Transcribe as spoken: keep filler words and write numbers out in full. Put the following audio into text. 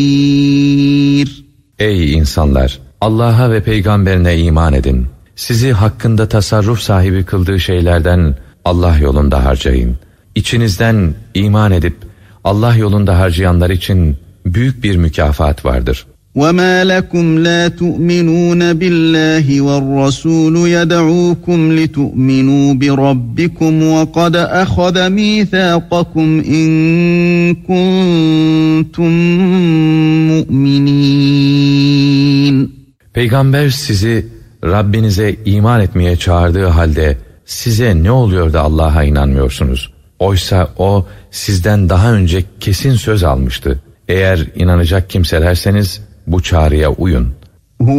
Ey insanlar! Allah'a ve peygamberine iman edin. Sizi hakkında tasarruf sahibi kıldığı şeylerden Allah yolunda harcayın. İçinizden iman edip Allah yolunda harcayanlar için büyük bir mükafat vardır. وَمَا لَكُمْ لَا تُؤْمِنُونَ بِاللّٰهِ وَالرَّسُولُ يَدْعُوكُمْ لِتُؤْمِنُوا بِرَبِّكُمْ وَقَدْ أَخَذَ مِيثَاقَكُمْ إِن كُنتُم مُؤْمِنِينَ. Peygamber sizi Rabbinize iman etmeye çağırdığı halde size ne oluyor da Allah'a inanmıyorsunuz? Oysa o sizden daha önce kesin söz almıştı. Eğer inanacak kimselerseniz bu çağrıya uyun.